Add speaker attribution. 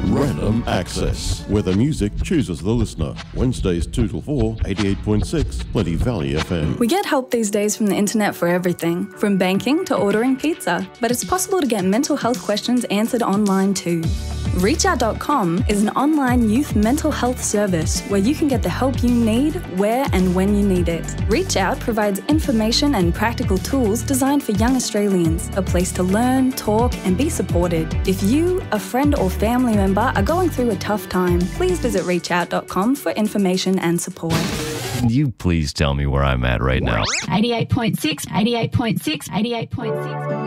Speaker 1: Random Access, where the music chooses the listener. Wednesdays 2 till 4, 88.6, Plenty Valley FM.
Speaker 2: We get help these days from the internet for everything, from banking to ordering pizza. But it's possible to get mental health questions answered online too. ReachOut.com is an online youth mental health service where you can get the help you need, where and when you need it. Reach Out provides information and practical tools designed for young Australians, a place to learn, talk and be supported. If you, a friend or family member are going through a tough time, please visit ReachOut.com for information and support.
Speaker 3: Can you please tell me where I'm at right now?
Speaker 4: 88.6, 88.6, 88.6.